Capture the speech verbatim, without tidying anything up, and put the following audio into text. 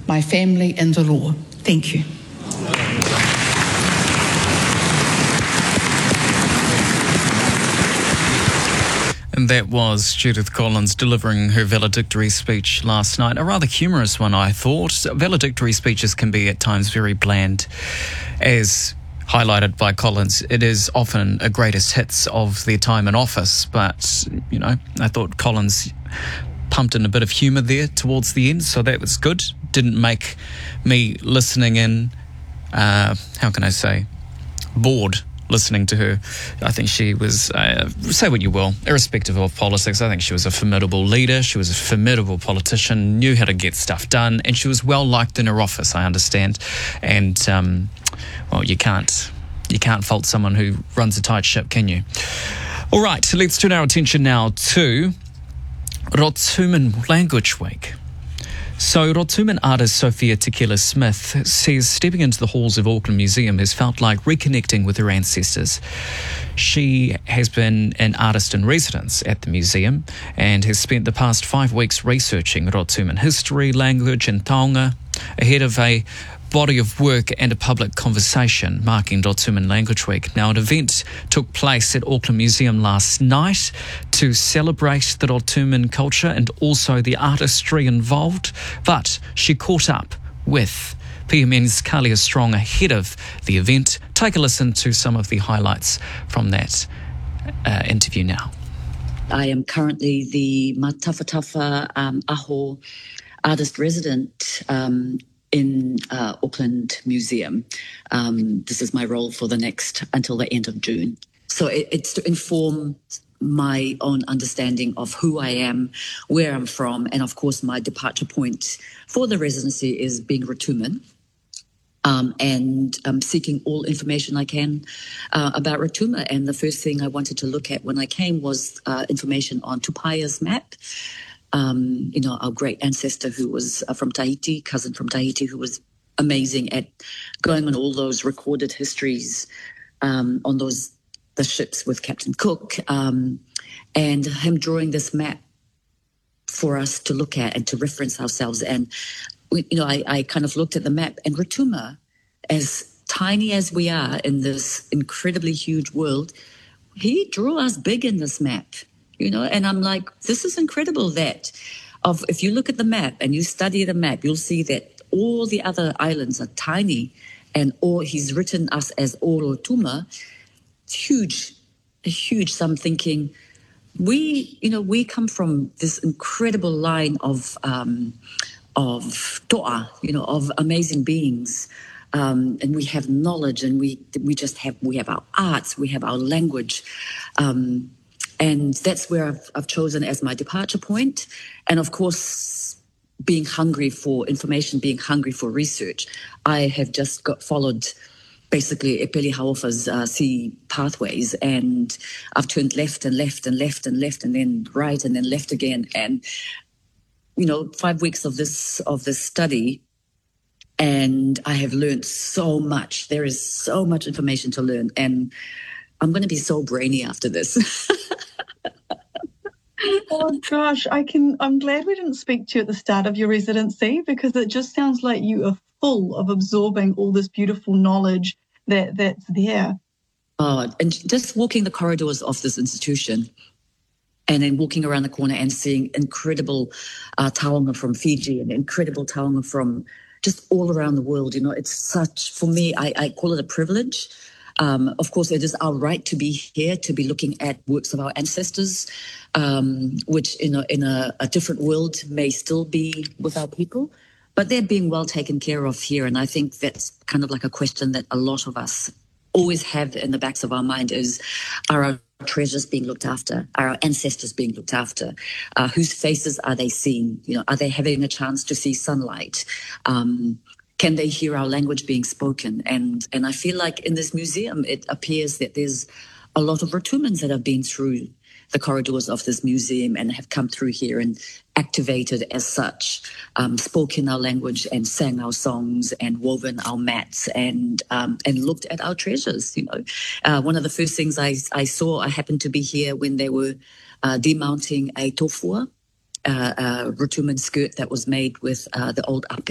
my family and the law. Thank you. And that was Judith Collins delivering her valedictory speech last night. A rather humorous one, I thought. Valedictory speeches can be at times very bland. As highlighted by Collins, it is often a greatest hits of their time in office. But, you know, I thought Collins pumped in a bit of humour there towards the end, so that was good. Didn't make me listening in, uh, how can I say, bored listening to her. I think she was, uh, say what you will, irrespective of politics, I think she was a formidable leader. She was a formidable politician, knew how to get stuff done, and she was well liked in her office, I understand. And, um, well, you can't, you can't fault someone who runs a tight ship, can you? All right, so let's turn our attention now to Rotuman Language Week. So Rotuman artist Sophia Tequila Smith says stepping into the halls of Auckland Museum has felt like reconnecting with her ancestors. She has been an artist in residence at the museum and has spent the past five weeks researching Rotuman history, language and taonga ahead of a body of work and a public conversation marking Rotuman Language Week. Now, an event took place at Auckland Museum last night to celebrate the Rotuman culture and also the artistry involved, but she caught up with P M N's Kalia Strong ahead of the event. Take a listen to some of the highlights from that uh, interview now. I am currently the Matawhatafa um, Aho artist resident um, in uh, Auckland Museum. Um, this is my role for the next, until the end of June. So it, it's to inform my own understanding of who I am, where I'm from, and of course my departure point for the residency is being Rotuman. Um, and um, seeking all information I can uh, about Rotuma. And the first thing I wanted to look at when I came was uh, information on Tupaya's map. Um, you know, our great ancestor who was uh, from Tahiti, cousin from Tahiti, who was amazing at going on all those recorded histories um, on those the ships with Captain Cook, um, and him drawing this map for us to look at and to reference ourselves. And we, you know, I, I kind of looked at the map, and Rotuma, as tiny as we are in this incredibly huge world, he drew us big in this map. You know, and I'm like, this is incredible that of if you look at the map and you study the map, you'll see that all the other islands are tiny, and all he's written us as Orotuma. It's huge, huge. So I'm thinking, we, you know, we come from this incredible line of um, of toa, you know, of amazing beings. Um, and we have knowledge, and we we just have we have our arts, we have our language. Um, And that's where I've, I've chosen as my departure point. And of course, being hungry for information, being hungry for research, I have just got followed basically Epeli Hauofa's uh, sea pathways. And I've turned left and left and left and left and then right and then left again. And, you know, five weeks of this, of this study, and I have learned so much. There is so much information to learn. And I'm going to be so brainy after this. Oh gosh, I can. I'm glad we didn't speak to you at the start of your residency, because it just sounds like you are full of absorbing all this beautiful knowledge that that's there. Oh, and just walking the corridors of this institution, and then walking around the corner and seeing incredible uh, taonga from Fiji and incredible taonga from just all around the world. You know, it's such, for me, I, I call it a privilege. Um, of course, it is our right to be here, to be looking at works of our ancestors, um, which in, a, in a, a different world may still be with our people, but they're being well taken care of here. And I think that's kind of like a question that a lot of us always have in the backs of our mind is, are our treasures being looked after? Are our ancestors being looked after? Uh, whose faces are they seeing? You know, are they having a chance to see sunlight? Um, Can they hear our language being spoken? And and I feel like in this museum, it appears that there's a lot of Rotumans that have been through the corridors of this museum and have come through here and activated as such, um, spoken our language and sang our songs and woven our mats and um, and looked at our treasures. You know, uh, one of the first things I, I saw, I happened to be here when they were uh, demounting a tofua, uh, uh, Rotuman skirt that was made with uh, the old ape